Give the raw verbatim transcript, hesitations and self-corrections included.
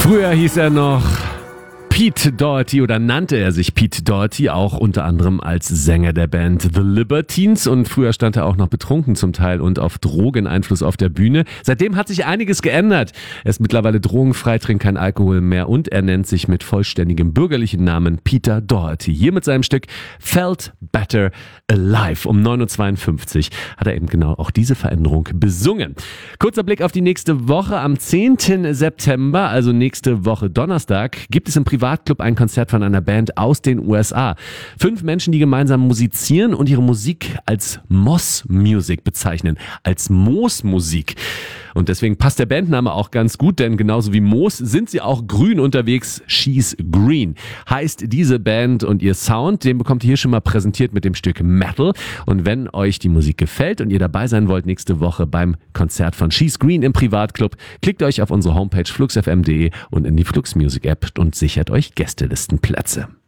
Früher hieß er noch Pete Doherty oder nannte er sich Pete Doherty, auch unter anderem als Sänger der Band The Libertines, und früher stand er auch noch betrunken zum Teil und auf Drogeneinfluss auf der Bühne. Seitdem hat sich einiges geändert. Er ist mittlerweile drogenfrei, trinkt kein Alkohol mehr und er nennt sich mit vollständigem bürgerlichen Namen Peter Doherty. Hier mit seinem Stück Felt Better Alive. Um neun Uhr zweiundfünfzig hat er eben genau auch diese Veränderung besungen. Kurzer Blick auf die nächste Woche. Am zehnten September, also nächste Woche Donnerstag, gibt es im Privatclub ein Konzert von einer Band aus den U S A. Fünf Menschen, die gemeinsam musizieren und ihre Musik als Moss Music bezeichnen, als Moosmusik. Und deswegen passt der Bandname auch ganz gut, denn genauso wie Moos sind sie auch grün unterwegs. She's Green heißt diese Band und ihr Sound, den bekommt ihr hier schon mal präsentiert mit dem Stück Metal. Und wenn euch die Musik gefällt und ihr dabei sein wollt nächste Woche beim Konzert von She's Green im Privatclub, klickt euch auf unsere Homepage flux f m punkt de und in die Flux Music App und sichert euch Gästelistenplätze.